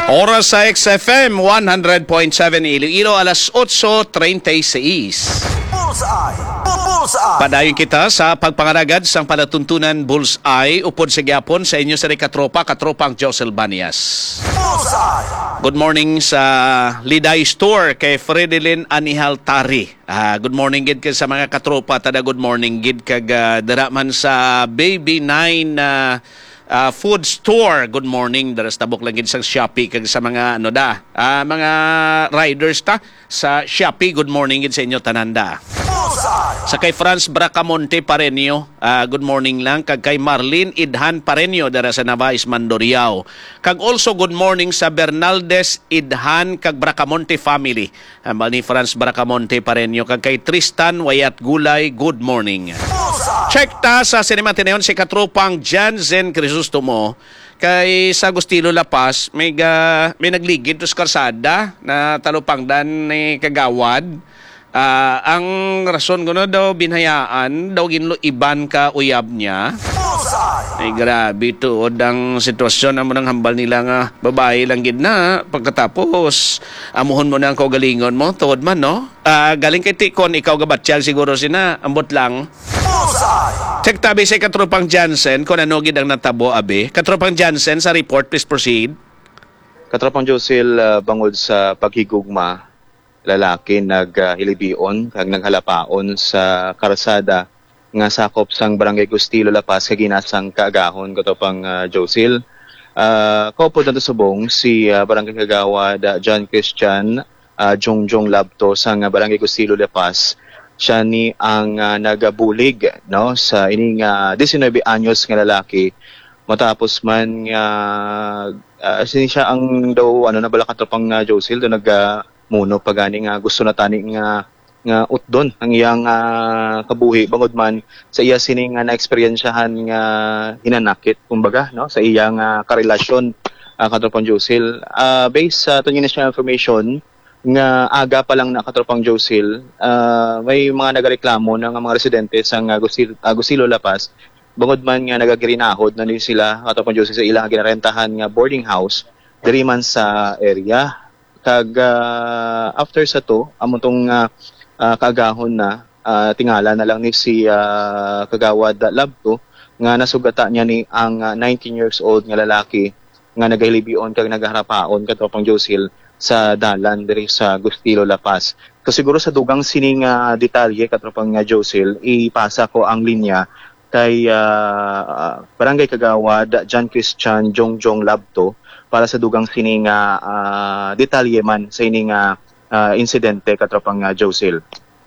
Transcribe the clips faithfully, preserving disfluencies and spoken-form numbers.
Oras sa X F M one hundred point seven Iloilo, alas otso treintaseis. Bullseye! Bullseye! Padayon kita sa pagpangaragad sang palatuntunan Bullseye upod sa gyapon sa inyo sa katropa, katropang Josel Banias. Bullseye! Good morning sa Liday Store kay Fredelin Anihal Tari. Ah, good morning gid kay sa mga katropa, tada good morning gid kag uh, daraman sa Baby Nine uh, Uh, food store. Good morning. Daras tabok lang gid sa Shopee kag sa mga ano da, uh, mga riders ta sa Shopee. Good morning gid sa inyo tananda. Sa kay Franz Bracamonte Parenio, uh, good morning lang kag kay Marlene Idhan Parenio dara sa Navais Mandoriao. Kag also good morning sa Bernaldez Idhan kag Bracamonte family. Ambal ni Franz Bracamonte Parenio kag kay Tristan Wayat Gulay, good morning. Check ta sa Cinema Tineon si katropang Janzen Crisostomo kay sa Agustilo La Paz may ga, may nagligid to sa karsada na talupangdan ni Kagawad. Uh, ang rason ko na daw binhayaan daw ginlo iban ka uyab niya. Ay grabe tuod ang sitwasyon amo nang hambal nila nga babae lang gid na pagkatapos amuhon mo na ang kaugalingon mo tuod man no. Uh, galing kay Tikon ikaw gabatsyal siguro sina ambot lang. Check tabi sa katropang Jansen kung ano gid ang natabo abi. Katropang Jansen sa report, please proceed. Katropang Josel, uh, bangod sa paghigugma, lalaki naghilibion uh, kag naghalapaon sa karsada nga sakop sang Barangay Gustilo La Paz kag ginasang kaagahon katropang uh, Josel. Uh, Kaupod na subong si uh, Barangay Kagawad uh, John Christian uh, Jongjong Labto sang uh, Barangay Gustilo La Paz. Siya ni ang uh, nagabulig no sa ining uh, nineteen anyos nga lalaki matapos man nga uh, uh, siya ang daw ano na bala katropang uh, Josel do nag uh, muno pagani nga gusto na tani nga nga utdon ang iyang uh, kabuhi bangod man sa iya sining uh, na-eksperyensyahan nga hinanakit kumbaga no sa iyang uh, karelasyon uh, katropang Josel uh, based sa uh, tunyo na information nga aga pa lang na katropang Josel, uh, may mga nagareklamo ng mga residente sa Agusilo, Agusilo La Paz. Bangod man nga nagagirinahod na din sila katropang Josel sa ilang ginarentahan nga boarding house diri man sa area. Kag uh, after sa to, among tong uh, uh, kaagahon na uh, tingala na lang ni si uh, Kagawad Labto nga nasugata niya ni ang uh, nineteen years old nga lalaki nga nagahilibion kag nagaharapaon katropang Josel sa dalan diri sa Gustilo La Paz. So siguro sa dugang sining uh, detalye katropang uh, Josel, ipasa ko ang linya kay uh, Barangay Kagawad John Christian Jongjong Labto para sa dugang sining uh, uh, detalye man sa ining uh, uh, insidente katropang uh, Josel.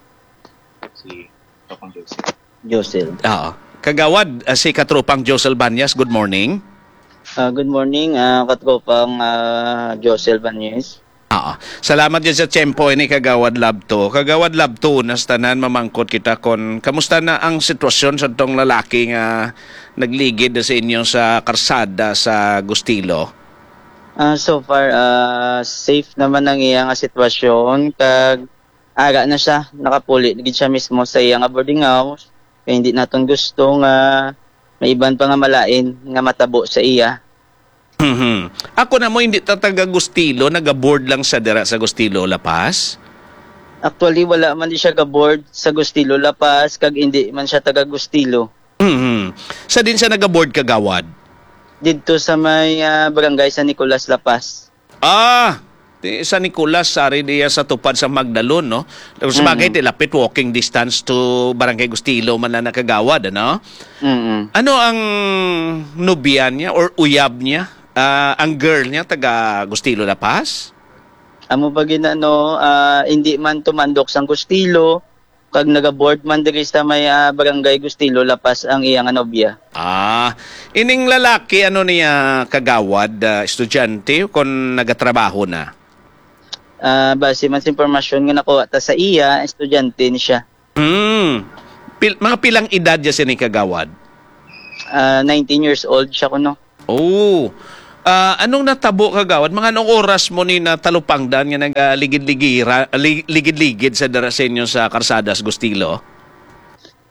Si katropang Josel. Josel. Oo. Kagawad uh, si katropang Josel Banias, good morning. Uh, good morning, uh, katropang uh, Josel Banias. Oo. Salamat din sa tiyempo ini Kagawad Labto. Kagawad Labto, nastanan mamangkot kita kon kamusta na ang sitwasyon sa tong lalaki nga nagligid sa inyo sa karsada sa Gustilo? Uh, so far, uh, safe naman ang iyang sitwasyon kag aga na siya nakapuli gid siya mismo sa iyang boarding house. Kaya hindi naton gusto nga may iban pa nga malain nga matabo sa iya. Mm-hmm. Ako na mo hindi ta taga Gustilo, naga-board lang sa dira sa Gustilo La Paz. Actually wala man di siya ga-board sa Gustilo La Paz kag hindi man siya taga Gustilo. Mm-hmm. Sa din siya naga-board Kagawad? Dito sa may uh, barangay San Nicolas La Paz. Ah, di, sa Nicolas sari diya sa tupad sa Magdalon no. Tapos bagay mm-hmm. lapit walking distance to Barangay Gustilo man na Kagawad ano. Mm-hmm. Ano ang nobyan niya or uyab niya? Uh, ang girl niya taga Gustilo La Paz? Amo ba ginano uh, hindi man tumandok sang Gustilo kag naga-board man diri sa may uh, Barangay Gustilo La Paz ang iyang nobya. Ah, ining lalaki ano niya Kagawad, uh, estudyante kon nagatrabaho na? Uh, base man sa impormasyon nga nakuha ta sa iya, estudyante ni siya. Hmm. Pil mga pilang edad niya ni Kagawad? Uh, nineteen years old siya kuno. Oh. Uh, anong natabo Kagawad? Mga anong oras mo ni na talupangdan nga nagaligid-ligira, ligid-ligid sa darasenyo sa Karsadas Gustilo?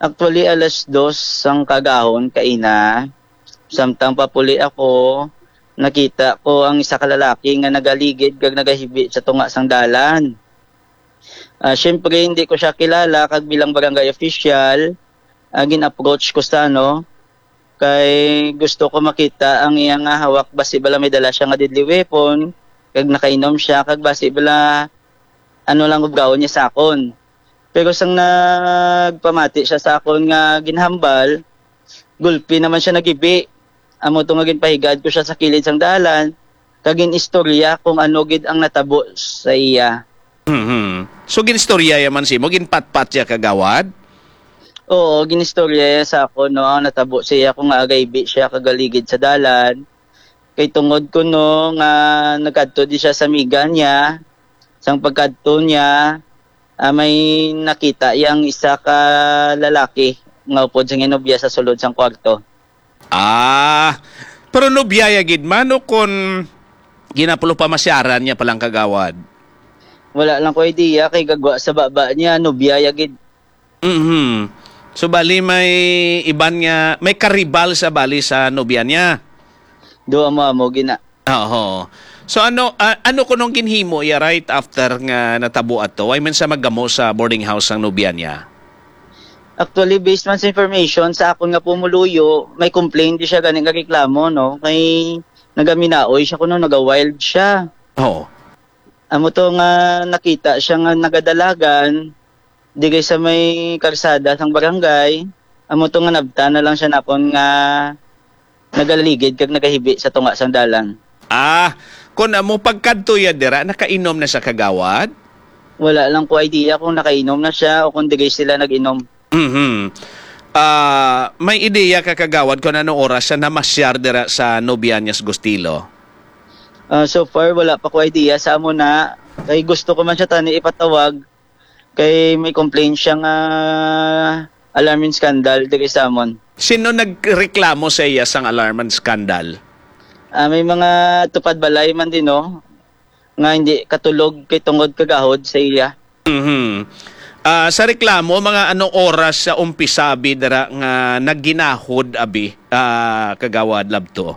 Actually alas dos sang kagahon kaina. Samtang papuli ako nakita ko ang isa ka lalaki nga nagaligid kag nagahibi sa tunga sang dalan. Ah, syempre hindi ko siya kilala kag bilang barangay official, uh, gin-approach ko sa no kay gusto ko makita ang iya nga hawak basi bala may dala siya nga deadly weapon kag nakainom siya kag basi bala ano lang ubgawon niya sa akon. Pero sang nagpamati siya sa akon nga ginhambal, gulpi naman siya nagibi. Amo to nga ginpahigad ko siya sa kilid sang dalan kag istorya kung ano gid ang natabo sa iya. Mhm. So ginistorya yaman si mo ginpatpat ya kagawad? Oo, ginistorya sa ako no, ang natabo siya kung agaybi siya kagaligid sa dalan. Kay tungod ko no nga nagkadto di siya sa miga niya. Sang pagkadto niya, ah, may nakita yang isa ka lalaki nga upod sa nobya sa sulod sang kwarto. Ah, pero nobiyaya gid man o kon ginapulo pa masyaran niya palang kagawad? Wala lang ko idea kay gagwa sa baba niya nobya gid. Mhm. So bali may iban nga, may karibal sa bali sa nobya niya. Do amo amo gina. Oo. So ano ah, ano kunong ginhimo ya right after nga natabo ato? I mean sa maggamo sa boarding house ang nobya niya. Actually, based man sa information, sa akon nga pumuluyo, may complaint di siya ganing reklamo, no? Kay nagaminaoy siya kuno, naga-wild siya. Oo. Amo to nga nakita siya nga nagadalagan, di kay sa may karsada sang barangay, amo to nga nabta na lang siya napon nga nagaligid kag nagahibi sa tunga sang dalan. Ah, kung amo pagkadto ya dira, nakainom na sa kagawad? Wala lang ko idea kung nakainom na siya o kung di kay sila nag-inom. Mhm. Ah, may ideya ka kagawad kung anong oras siya namasyar dira sa Nobianes Gustilo? Uh, so far, wala pa ko idea sa amo na. Kay gusto ko man siya tani ipatawag. Kay may complaint siya nga alarming scandal diri sa amon. Sino nagreklamo sa iya sang alarm and scandal? Uh, may mga tupad balay man din, no? Nga hindi katulog kay tungod kagahod sa iya. Mhm. Ah, sa reklamo, mga anong oras sa umpisabi dara nga nagginahod abi ah, kagawad labto?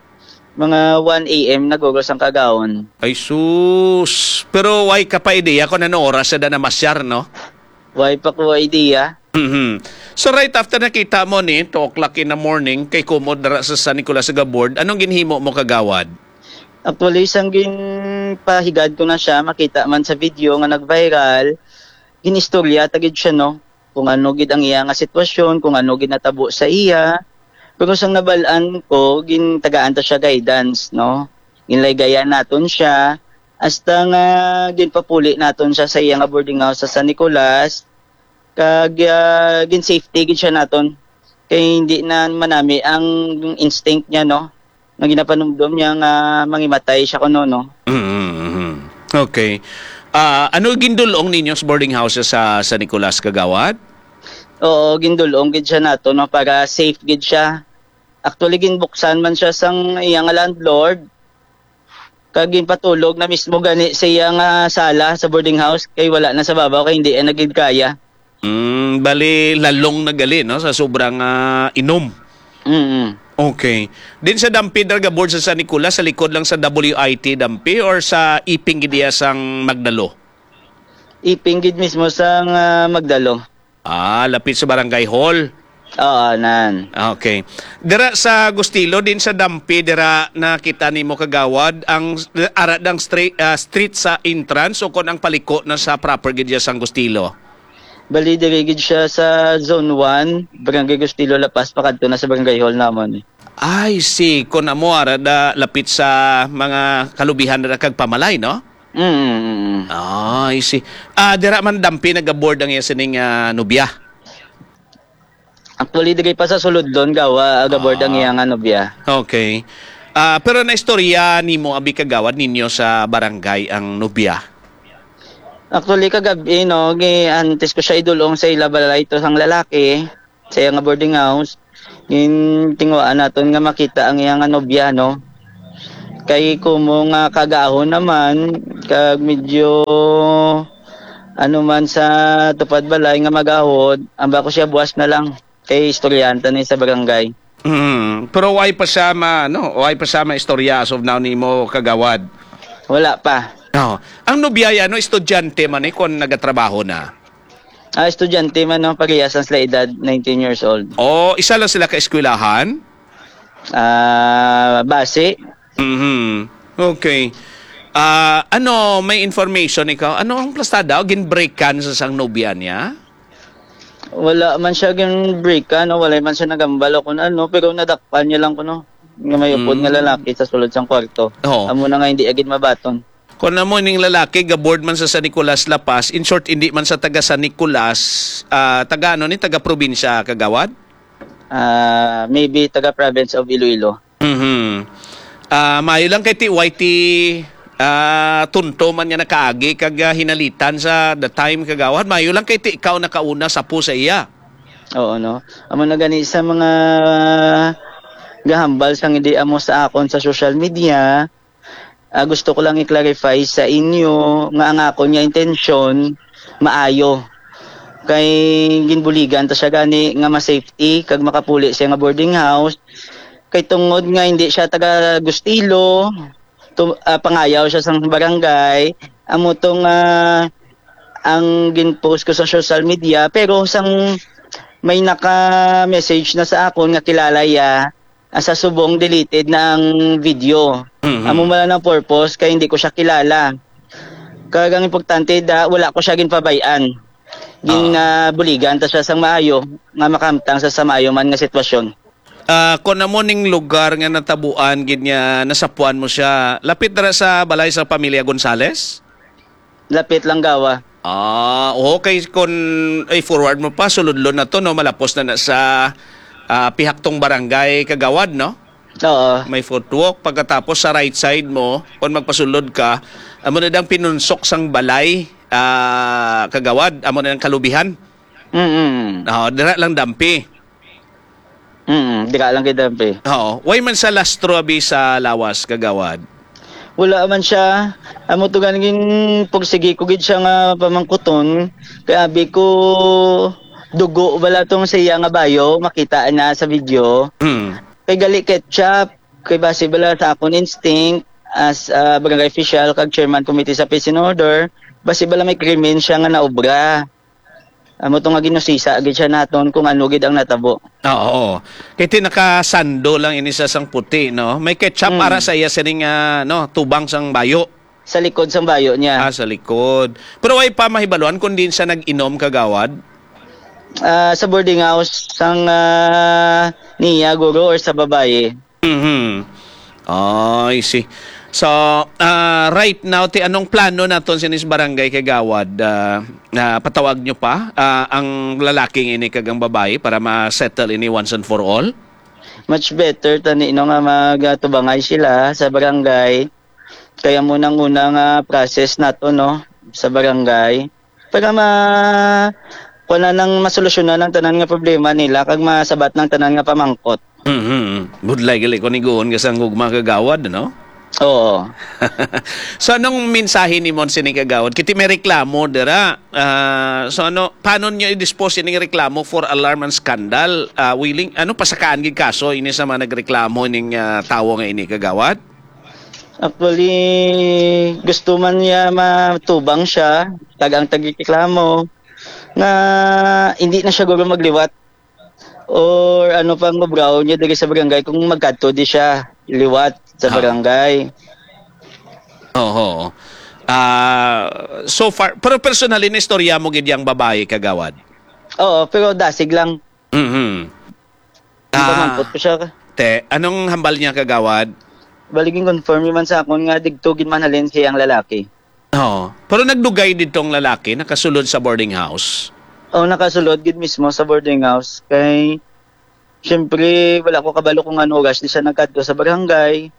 Mga one a.m. nagugos ang kagawon. Ay sus. Pero why ka pa ideya kung anong oras sa na masyar, no? Why pa ko idea? Mhm. So right after nakita mo ni two o'clock in the morning kay kumod dara sa San Nicolas sa Gabord, anong ginhimo mo kagawad? Actually, isang ginpahigad ko na siya, makita man sa video nga nag-viral, ginistorya tagid siya, no? Kung ano gid ang iya nga sitwasyon, kung ano gid natabo sa iya. Pero sang nabalaan ko, gintagaan ta siya guidance, no? Ginlaygayan naton siya hasta nga ginpapuli naton siya sa iya nga boarding house sa San Nicolas. Kag uh, gin safety gid siya naton. Kay hindi na manami ang instinct niya, no? Nga ginapanumdum niya nga mangimatay siya kuno, no? Mhm. Okay. Ah, ano gindulong ninyo sa boarding house sa San Nicolas kagawad? Oo, gindulong gid siya nato, no, para safe gid siya. Actually ginbuksan man siya sang iyang landlord. Kag ginpatulog na mismo gani sa iyang uh, sala sa boarding house kay wala na sa babaw kay hindi na gid kaya. Mm, bali lalong nagali no sa sobrang ah, inom. Mm. Okay. Din sa Dampi Darga Board sa San Nicolas, sa likod lang sa W I T Dampi or sa Iping Gidiya sang Magdalo? Iping gid mismo sang uh, Magdalo. Ah, lapit sa Barangay Hall. Oo, nan. Okay. Dira sa Gustilo din sa Dampi dira nakita nimo kagawad ang aradang street, uh, street sa entrance o kon ang paliko na sa proper gid sang Gustilo. Bali diri gid siya sa Zone one, Barangay Gustilo Lapas pakadto na sa Barangay Hall namon. I see. Kon amo arada lapit sa mga kalubihan na kag pamalay, no? Mm. Ah, I see. Ah, dira man Dampi nagaboard ang iya sining uh, nobya. Actually diri pa sa sulod doon gawa agabord ang iyang ano biya. Okay. Ah, pero na istorya nimo abi kagawad ninyo sa barangay ang nobya. Actually kagabi no, gi antes ko siya idulong sa ila balay to sang lalaki sa iyang boarding house. Gin tingwaan naton nga makita ang iyang nobya, no. Kay kumo nga kagahon naman kag medyo ano man sa tupad balay nga magahod, amba ko siya buwas na lang kay istoryanta ni sa barangay. Mm, pero why pa siya ma, no? Why pa siya ma istorya as of now nimo kagawad? Wala pa. Oh. Ang nobiyaya no estudyante man eh kung nagatrabaho na. Ah, estudyante man no, parehas ang sila edad, nineteen years old. O isa lang sila ka eskwelahan? Ah, base. Mhm. Okay. Ah, ano may information ikaw? Ano ang plastada? Gin-break kan sa sang nobya niya? Wala man siya gin break ano, wala man siya nagambal o kung ano, pero nadakpan niya lang kuno. Nga may upod Mm. nga lalaki sa sulod sang kwarto. Oo. Amo na nga hindi agad mabaton. Kung na mo ning lalaki gaboard man sa San Nicolas Lapas, in short hindi man sa taga San Nicolas, ah, taga ano ni taga probinsya kagawad? Ah, maybe taga province of Iloilo. Mhm. Ah, mayo lang kay ti Y T ah tunto man niya nakaagi kag ah, hinalitan sa the time kagawad. Mayo lang kay ti ikaw nakauna sa po sa iya. Oo no. Amo na gani sa mga gahambal sang hindi amo sa akon sa social media. Ah, gusto ko lang i-clarify sa inyo nga ang ako niya intensyon maayo. Kay ginbuligan ta siya gani nga ma-safety kag makapuli siya nga boarding house. Kay tungod nga hindi siya taga Gustilo, tu, ah, pangayaw siya sa barangay. Amo tong ah, ang ginpost ko sa social media pero sang may naka-message na sa akon nga kilala ya ah, sa subong deleted na ang video. Mhm. Amo man lang ang purpose kay hindi ko siya kilala. Kaya ang importante da wala ko siya ginpabayan. Gin uh, buligan ta siya sang maayo nga makamtang sa samayo man nga sitwasyon. Ah, kung na mo ning lugar nga natabuan gid niya nasapuan mo siya, lapit dara sa balay sa pamilya Gonzales? Lapit lang gawa. Ah, okay kung ay forward mo pa suludlo na to no malapos na na sa ah, pihaktong barangay Kagawad no? Oo. May footwalk pagkatapos sa right side mo kung magpasulod ka, amo na dang pinunsok sang balay ah, Kagawad, amo na dang kalubihan. Mm. Oh, dira lang dampi. Mm. Dira lang kay dampe. Oo. Way man sa lastro abi sa lawas Kagawad. Wala man siya. Amo to ganing pugsige ko gid siya nga pamangkuton. Kaya abi ko dugo wala tong siya nga bayo makita na sa video. Hmm. Kay gali ketchup kay base bala sa akon instinct as uh, barangay official kag chairman committee sa peace and order base bala may krimen siya nga naobra. Amo to nga ginusisa gid siya naton kung ano gid ang natabo. Oo. oo. Kaya ti nakasando lang ini sa sang puti, no? May ketchup Mm. para sa iya sining ah, no, tubang sang bayo Sa likod sang bayo niya. ah, sa likod. Pero way pa mahibaluan kung din sa nag-inom Kagawad. Ah, sa boarding house sang ah, niya guro or sa babae. Mhm. Oh, I see. So, ah, right now, ti anong plano naton sinis barangay Kagawad? Ah, na patawag nyo pa ah, ang lalaking ini kagang babae para ma-settle ini once and for all? Much better tani no nga magatubangay sila sa barangay. Kaya munang unang nga process nato no sa barangay para ma kuna nang masolusyonan ang tanan nga problema nila kag masabat ng tanan nga pamangkot. Mhm. Budlay gali ko ni guon kasang gugma Kagawad, no? Oo. So anong mensahe ni Mon sining Kagawad? Kiti may reklamo dira. Ah, so ano paano niyo i-dispose ining reklamo for alarm and scandal? Ah, willing ano pasakaan gid kaso ini sa mga nagreklamo ning ah, tawo nga ini Kagawad? Actually, gusto man niya matubang siya, tagang tagikiklamo, nga hindi na siya guro magliwat. Or ano pang mabraw niya diri sa barangay kung magkadto di siya liwat sa Ah. barangay. Oo. Ah, so far pero personally na istorya mo gid yang babae Kagawad. Oo, pero dasig lang. Mhm. Ah. Ah, Pamampot ko siya. te, anong hambal niya Kagawad? Baliging confirm man sa akon nga digtugin man halin siya ang lalaki. Oo. Pero nagdugay ditong lalaki nakasulod sa boarding house. O nakasulod gid mismo sa boarding house kay syempre wala ko kabalo kung ano oras di siya nagkadto sa barangay.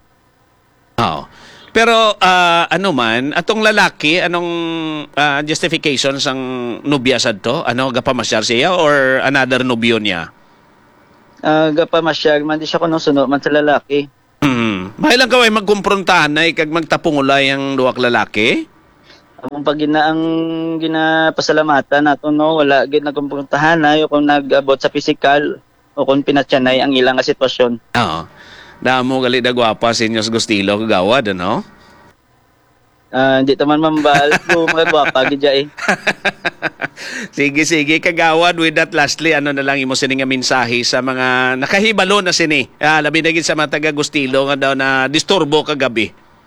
Oo. Pero ah, ano man, atong lalaki, anong ah, justification sang nobya sad to? Ano, gapamasyar siya or another nobyo niya? Ah, gapa masyag man di siya kuno suno man sa lalaki. Hmm. Mahilang kaway magkumprontahan na kag magtapungulay ang duwak lalaki? Among pag gina ang ginapasalamatan nato no wala gid nagkumpuntahan na yung kung nag-abot sa physical o kung pinatyanay ang ilang nga sitwasyon. Oo. Damo gali da gwapa sa inyos Gustilo kagawad, ano? Ah, hindi taman mambal ko mga gwapa gidya eh. Sige, sige, kagawad. With that, lastly, ano na lang imo sini nga mensahe sa mga nakahibalo na sini. Ah, labi na gid sa mga taga Gustilo nga daw na disturbo kagabi.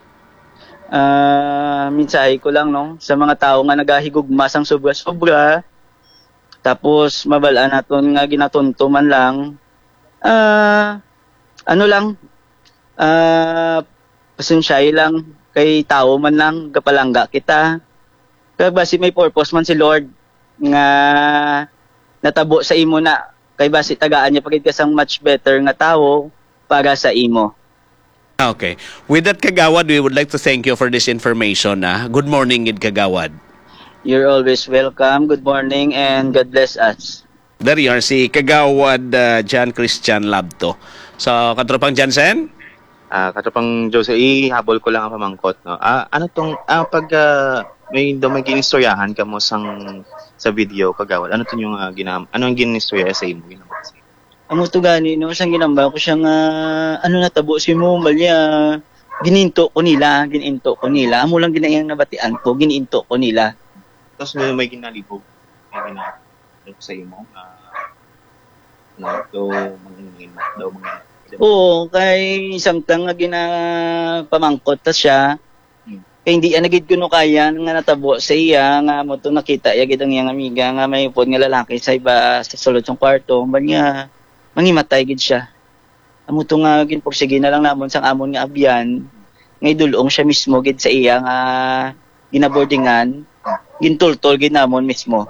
Ah, mensahe ko lang no sa mga tao nga nagahigugma sang sobra-sobra. Tapos mabalaan naton nga ginatunto man lang. Ah, ano lang, ah, pasensyay lang kay tao man lang, kapalangga kita. Kaya basi may purpose man si Lord nga natabo sa imo na. Kay basi tagaan niya pagid kasang much better nga tao para sa imo. Okay. With that, kagawad, we would like to thank you for this information. Ah. Good morning, gid kagawad. You're always welcome. Good morning and God bless us. There you are, si kagawad uh, John Christian Labto. So, katropang Jansen? Ah, katapang Jose, ihabol ko lang ang pamangkot, no. Ah, ano tong ah, pag ah, may daw may ginistoryahan ka mo sang sa video kagawad. Ano tong yung uh, ginam ano ang ginistorya sa imo ginam? Amo to gani no sang ginamba ko siyang uh, ano natabo si mo balya gininto ko nila, gininto ko nila. Amo lang ginayang nabatian ko, gininto ko nila. Tapos may, may ginalibog. May ginalibog sa imo. Uh, na daw mangingin, daw mangingin. Oo, kay samtang nga ginapamangkot ta siya. Hmm. Kay hindi anagid kuno kaya nga natabo sa iya nga mo to nakita iya gid ang iyang amiga nga may pod nga lalaki sa iba sa sulod sang kwarto, banya mangimatay gid siya. Amo to nga ginpursige na lang namon sang amon nga abyan. Ngay dulong siya mismo gid sa iya nga ginaboardingan. Gintultol gid namon mismo.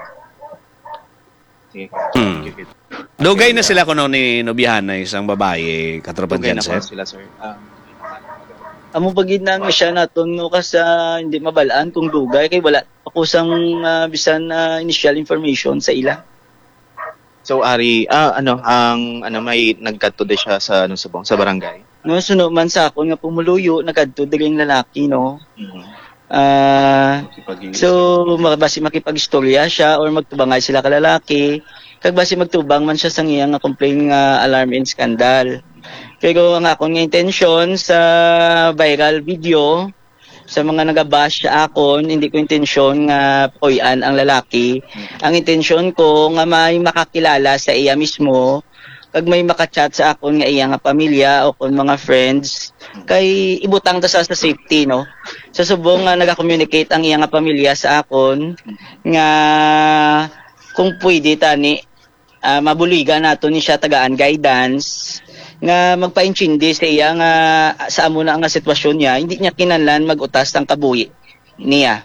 Sige. Hmm. Dugay na sila kuno ni Nobihan na isang babae, katropang Okay na po Jansen. sila, sir. Um, Amo pagid na nga siya naton no kas ah, hindi mabalaan kung dugay kay wala ako sang ah, bisan na initial information sa ila. so Ari, ah ano ang ano may nagkadto di siya sa ano sa bong sa barangay. No suno man sa akon nga pumuluyo nakadto diri ang lalaki no. Mhm. Ah, Kipag- so makabasi makipag-istorya siya or magtubangay sila ka lalaki. Kag basi magtubang man siya sang iyang nga complaint nga alarm and scandal. Pero ang akong nga intensyon sa viral video sa mga nagabash sa akon, hindi ko intensyon nga puyan ang lalaki. Ang intensyon ko nga may makakilala sa iya mismo, kag may makachat sa akon nga iya nga pamilya o kon mga friends, kay ibutang ta sa sa safety no. Sa subong nga naga-communicate ang iya nga pamilya sa akon nga kung pwede tani uh, mabuligan nato ni siya tagaan guidance nga magpaintindi sa iya nga sa amo na nga sitwasyon niya, hindi niya kinahanglan mag-utas ng kabuhi niya.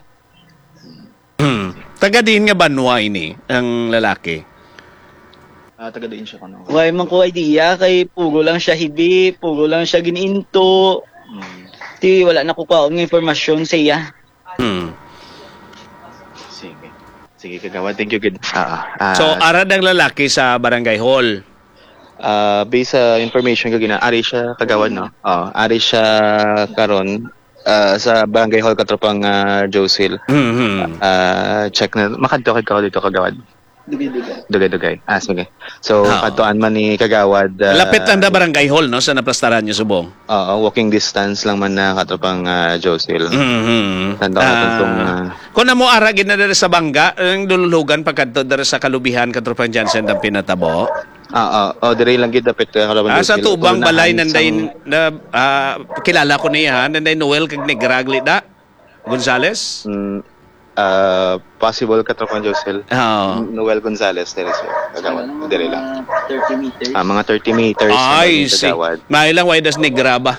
Hmm. Taga din nga banwa ini ang lalaki. Ah, taga din siya kuno. Why man ko idea kay puro lang siya hibi, puro lang siya gininto. Hmm. Ti wala na ko kaon nga informasyon sa iya. Hmm. Sige. Sige kagawad, thank you good. Ah, ah, So, arad ang lalaki sa barangay hall. ah, based sa information ko gina, ari siya kagawad no. Oh, ari siya karon ah, sa Barangay Hall katropang uh, Josil. Mhm. Ah, check na makadto kay ka dito kagawad. Dugay-dugay. Ah, sige. So, Oo. kadtuan man ni kagawad. ah, Lapit lang da barangay hall no sa naplastaran niyo subong. Oo, walking distance lang man na katropang uh, Josil. Mhm. Tanda ko itong, ah, Kung na mo aragin na dere sa bangga, ang dululugan pagkadto dere sa kalubihan katropang Jansen ang pinatabo. Ah, ah, oh, dire lang gid dapat ka katropang Ah, sa Josil. tubang Unahan balay sang- nanday na ah, kilala ko niya, nanday Noel kag ni Gragli da Gonzales. Mm, ah, possible katropang Josil. Oo. Noel Gonzalez, dire siya. Kagawad, dire lang. thirty meters. Ah, mga thirty meters. Ay, na si. kagawad. Mailang waidas ni Graba.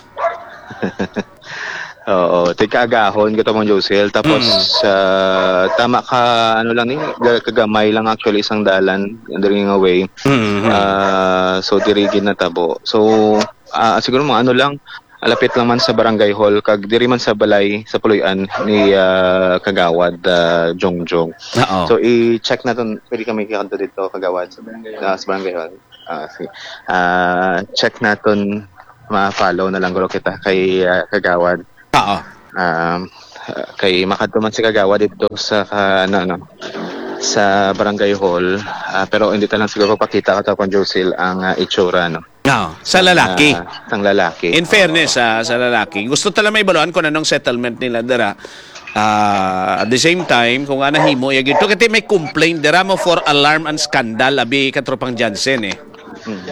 Oo, tika agahon kita mong Josel. Tapos ah, tama ka ano lang ni ga- kagamay lang actually isang dalan during away. Mhm. Ah, so dirigin na tabo. So ah, siguro mga ano lang alapit lang man sa barangay hall kag diri man sa balay sa Puloy-an ni ah, Kagawad ah, Jongjong. Oo. So i-check natin pwede kami kikanto dito Kagawad sa barangay, ah, sa barangay hall. Ah, sige. Ah, check natin ma-follow na lang gulo kita kay ah, Kagawad. Oo. Um, kay makadto man si Kagawad dito sa ka- ano ano sa barangay hall. Ah, pero hindi talang siguro pakita katapang Josil ang ah, itsura, no? No, sa lalaki. Ah, ang lalaki. In fairness ah, sa lalaki, gusto tala may baluan kung anong settlement nila dara. Ah, at the same time, kung ana himo ya gito kasi may complaint dara mo for alarm and scandal abi katropang Jansen eh. Hmm.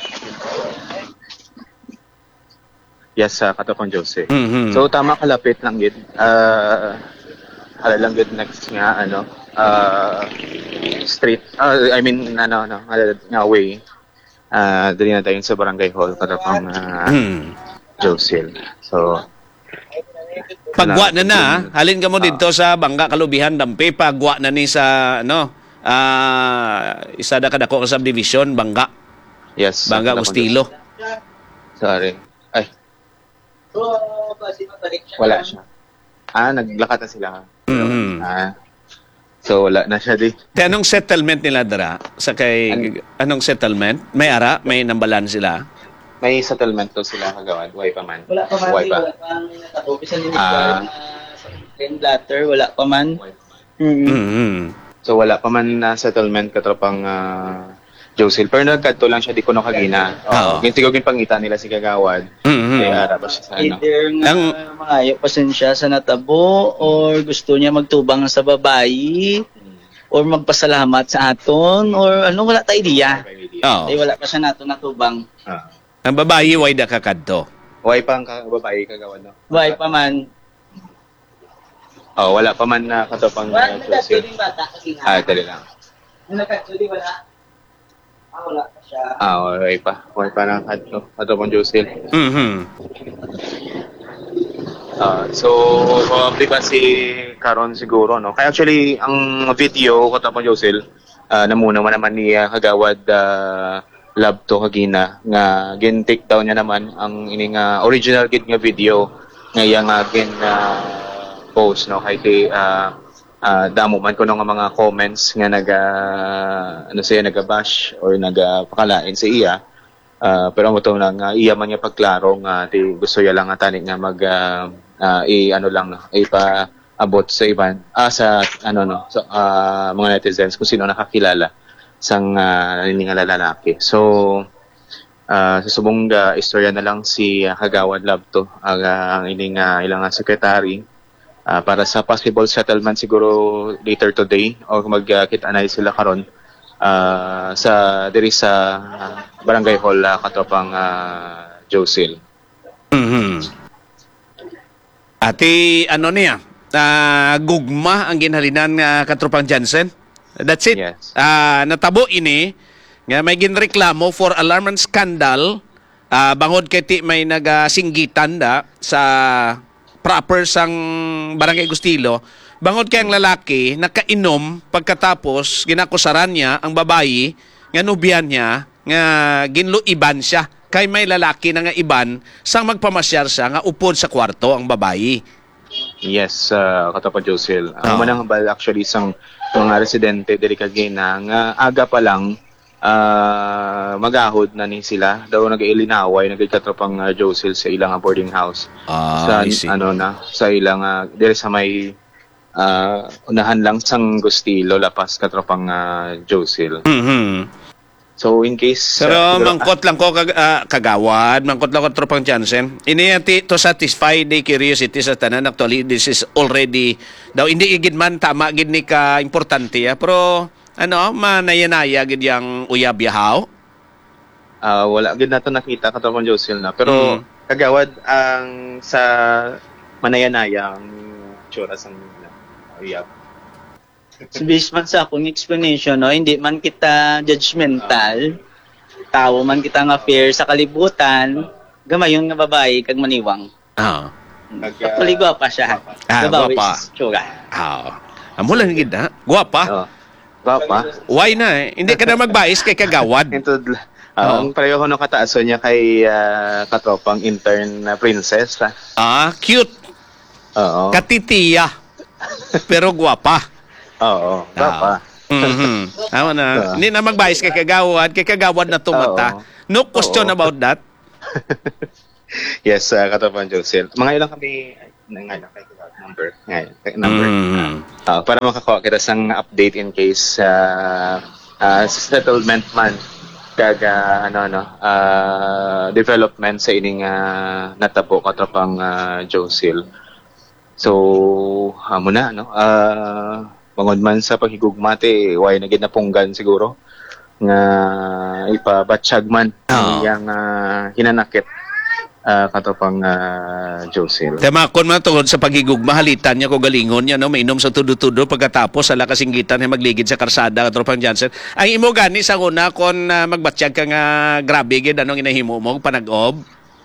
Yes, sa katapang Jose. Mhm. So tama kalapit lang gid. Ah, hala lang gid next nga ano, ah, street. ah, I mean ano no, hala nga way. Ah, dali na tayo sa barangay hall katapang uh, Hmm. Josil. So Pagwa na na, halin ka mo dito sa Bangka Kalubihan Dampi, pagwa na ni sa ano, ah isa da kadako ka subdivision Bangka, yes. Bangka katapang Ustilo. Jose. Sorry. Ay, wala siya. Ah, naglakad na sila. Mhm. Ah, so wala na siya di. Te anong settlement nila dara? Sa kay anong settlement? May ara, may nambalan sila. May settlement to sila kagawad. Why pa man? Wala pa man. Why pa? Wala pa ang nakatupis sa Ah. uh, sa ten blatter. Wala pa man. Mm-hmm. Mhm. So wala pa man na settlement katropang uh, Josil. Pero nagkadto lang siya di kuno kagina. Oo. Oh, gintigo gin pangita nila si kagawad. Mhm. Kaya ara pa siya sa ano. Either nga Ang- mangayo pa siya sa natabo or gusto niya magtubang sa babayi or magpasalamat sa aton or ano, wala ta idea. Oh. Eh, wala pa siya nato natubang. Ah. Ang babae way da kakadto. Why pa ang ka- babae kagawad no? Why pa man? Oh, wala pa man na katropang Wala uh, na Josil. yung bata kasi nga. Ah, dali lang. Ano actually wala. Ah, wala pa siya. Ah, why pa. Why pa na kadto katropang Josil. Mhm. Ah, so probably pa si Karon siguro no. Kaya actually ang video ko tapos Josil, ah namuna man naman ni ah, kagawad uh, Love to kagina nga gin take down niya naman ang ining ah, original gid nga video nga iya nga gin ah, post no kay kay ah, ah, damo man ko nga mga comments nga naga ano siya naga-bash or naga-pakalain sa iya. Ah, pero mo to na nga iya man niya pagklaro nga ti gusto ya lang nga tani nga mag ah, ah, i ano lang no ipa abot sa iban ah sa ano no sa ah, mga netizens kung sino nakakilala sang uh, nga lalaki. So ah, sa subong ga istorya na lang si ah, Kagawad Love to ang ah, ang ining uh, ilang ah, secretary ah, para sa possible settlement siguro later today o magkita na sila karon ah, sa diri sa ah, barangay hall uh, katopang uh, Josil. Mhm. Ati ano niya? Ah, gugma ang ginhalinan nga katropang Jansen. That's it. Yes. Ah, natabo ini nga may ginreklamo for alarm and scandal. Ah, bangod kay ti may nagasinggitan da sa proper sang Barangay Gustilo. Bangod kay ang lalaki nakainom pagkatapos ginakusaran niya ang babayi nga nubyan niya nga ginluiban siya kay may lalaki na nga iban sang magpamasyar siya nga upod sa kwarto ang babayi. Yes, uh, katapa Josil. Ang Oo. manang hambal actually sang mga residente diri kagina nga aga pa lang ah, magahod na ni sila daw nag-ilinaway nagkatropang uh, Josil sa ilang boarding house Ah, sa I see. ano na sa ilang uh, diri sa may ah, unahan lang sang Gustilo lapas katropang uh, Josil. Mhm. So in case Pero uh, siguro- mangkot lang ko kag, ah, kagawad, mangkot lang ko tropang Jansen. Ini ati to satisfy the curiosity sa tanan. Actually, this is already daw hindi igid man tama gid ni ka importante ya. Pero ano, manayanaya gid yang uyab yahaw. Ah, wala gid nato nakita katapang Josil na pero Mm. kagawad ang sa manayanaya ang tsura sang uyab. So, based man sa akong explanation, no, hindi man kita judgmental. Tao man kita nga fair sa kalibutan. Gamayon nga babae kag maniwang. Ah. Nag- Actually, gwapa siya. Ah, Gabawi gwapa. sa tsura. Ah. Amo lang gid ha. Guwapa. Oh. Papa. Why na eh? Hindi ka na magbais kay kagawad. Ito Oo. ang pareho ko no kataaso niya kay ah, katropang intern na princess. Ha? Ah, cute. Oo. Katitiya. Pero guwapa. Oo. Papa. Mhm. Tama na. Ah. Hindi na magbais kay kagawad, kay kagawad na tumata. Oo. No question Oo. about that. Yes, uh, katropang Josil. Mga ilang kami Ngayon, number. Ngayon, number. Mm. Ah, para makakuha kita sang update in case uh, uh, settlement man kag ah, ano ano ah, development sa ining uh, natabo katapang uh, Josil. So amo na no. Uh, bangod man sa paghigugma te way na gid napunggan siguro nga ipabatsyag man Oo. yang uh, hinanakit uh, katapang uh, Josil. Temakon man tungod sa pagigugma, halitan niya ko galingon niya, no? Mainom sa tudo-tudo pagkatapos sa lakasinggitan niya magligid sa karsada katropang Jansen. Ang imo gani sa una kon uh, magbatsyag ka nga grabe gid anong inahimo mo panag-ob?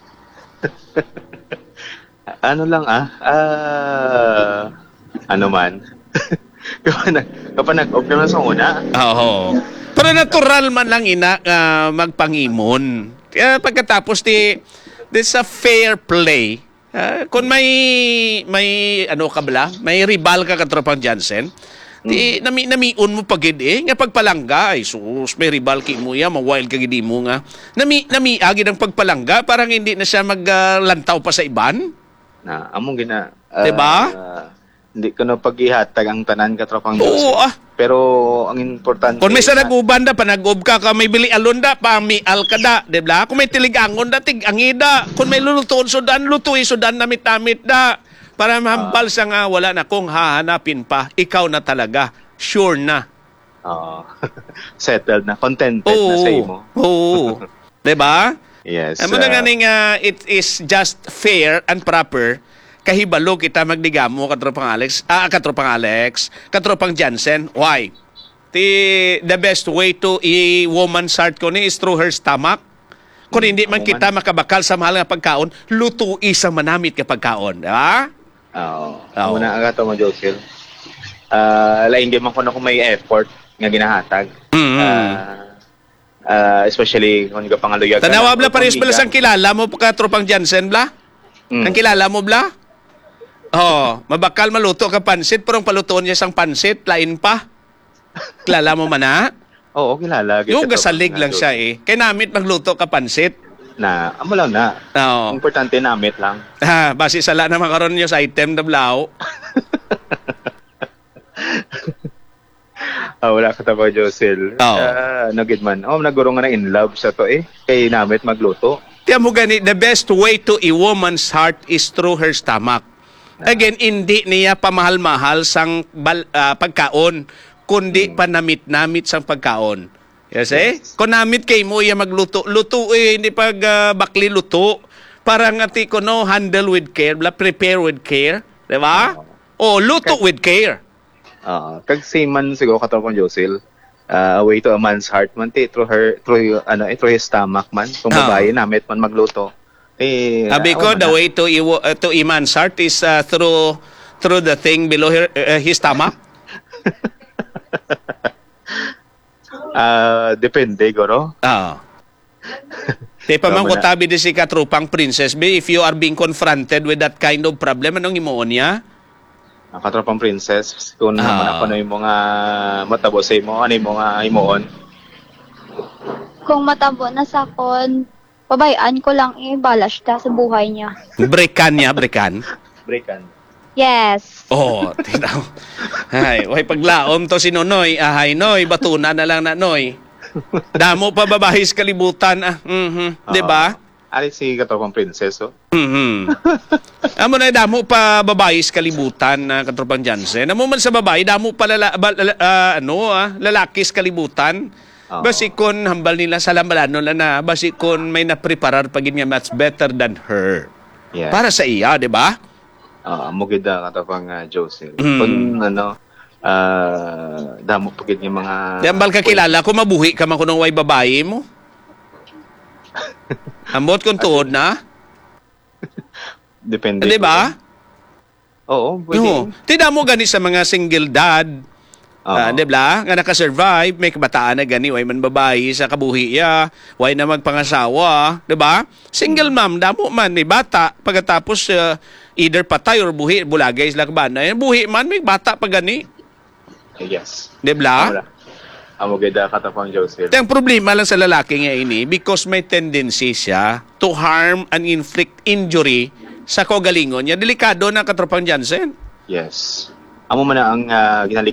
Ano lang ah, ah, ano man. kapag kapag nag-off naman sa una, Oo. Pero natural man lang ina uh, magpangimon. Kaya pagkatapos ti this a fair play. Ah, kung may may ano ka bala, may rival ka katropang Jansen, di nami namiun mo pagid eh nga pagpalangga ay sus may rival ki mo ya ma-wild ka gidi mo nga. Nami nami agi ng pagpalangga parang hindi na siya maglantaw pa sa iban. na among gina. ah, Diba? hindi ko na pag-ihatag ang tanan katropang Oo Diyos. ah. Pero ang importante Kung may sa na- naguban da, panag-ob ka, ka may bili alon da, pamial ka da, di ba? Kung may tiligangon da, tig-angida. Kung may lulutuon sudan, lutuin sudan, namit-namit da. Para mahambal sa nga, wala na kung hahanapin pa, ikaw na talaga. Sure na. Oo. settled na, contented na sa imo. Oo. Di ba? Yes. Amo na ah, nga ning, ah, it is just fair and proper kahibalo kita magdigamo katropang Alex, ah katropang Alex, katropang Jansen. Why? Ti the best way to a woman's heart ko ni is through her stomach. Kung hindi man kita makabakal sa mahal nga pagkaon, luto isang manamit ka pagkaon, di ba? Oo. Oo. Muna ang gato mo, Josil. Ah, laing di man ko na kung may effort nga ginahatag. Mm. Ah, ah, especially kung ka pangaluyag. ka Tanawa na, bla o pares bala pamiga. sang kilala mo katropang Jansen bla? Mm. Ang kilala mo bla? Oh, mabakal maluto ka pansit, pero ang palutuon niya sang pansit, lain pa. Kilala mo man na? Oo, kilala. Yung Gito, gasalig na, lang Josil. siya eh. Kaya namit magluto ka pansit. Na, amo lang na. Oo. Importante namit lang. Ha, base sa la na makaroon niyo sa item na blaw. Ah, wala ka taba, Josil. Oo. Ah, nagid man. Oh, naguro nga na in love sa to eh. Kay namit magluto. Tiyan mo gani, the best way to a woman's heart is through her stomach. Again, hindi niya pamahal-mahal sang bal, ah, pagkaon, kundi panamit-namit sang pagkaon. Yes, eh? Kung namit kay mo, iya magluto. Luto eh, hindi pag ah, bakli luto. Parang ati ko no, handle with care, bla, prepare with care. Di ba? O, luto with care. Ah, kag same man siguro katapang Josil. Uh, a way to a man's heart man ti through her through ano eh, through his stomach man. Kung Oo. babae namit man magluto. Eh, Sabi ah, ko, wala the na. way to, iwo- uh, to a man's heart is uh, through through the thing below her, uh, his stomach. Ah, depende goro. Ah. Te pa man Tama ko na. tabi di si katrupang princess be, if you are being confronted with that kind of problem, anong imoon niya? Ang katropang princess kung Ah. naman ako na yung mga matabo sa imo, ano yung mga imoon. Kung matabo na sa kon, pabayaan ko lang eh, balas ta sa buhay niya. Breakan niya, breakan. Breakan. Yes. Oh, tinaw. Ay, way paglaom to si Nonoy. Ahay, Noy, batuna na lang na, Noy. Damo pa babahis kalibutan, ah. Mhm. Di ba? Ali si katropang princess, oh. Mhm. Amo na damo pa babae sa kalibutan na katropang Jansen. Amo man sa babae damo pa lala, ba, lala- ah, ano ah, lalaki sa kalibutan. Oo. Basi kon hambal nila sa lambalano na na, basi kon may napreparar pagin nga much better than her. Yeah. Para sa iya, di ba? Ah, mugida katapang uh, Josil. Mm. Kung ano, ah, damo pagid yung mga Di hambal ka kilala ko mabuhi ka man kunong way babae mo. Ambot kung tuod na, depende. di ba? Oo, pwede. No. Tida mo gani sa mga single dad. Oo. Ah, di ba? Nga naka-survive, may kabataan na gani, way man babae sa kabuhi ya, way na magpangasawa, di ba? Single mom, damo man, may bata, pagkatapos uh, either patay or buhi, bulagay sila kabana. Yan, buhi man, may bata pa gani. Yes. Di ba? Wala. Amo gida katapang Josil. Ito ang problema lang sa lalaki nga ini because may tendency siya to harm and inflict injury sa kaugalingon niya. Delikado na katropang Jansen. Yes. Amo man na ang uh, ginalik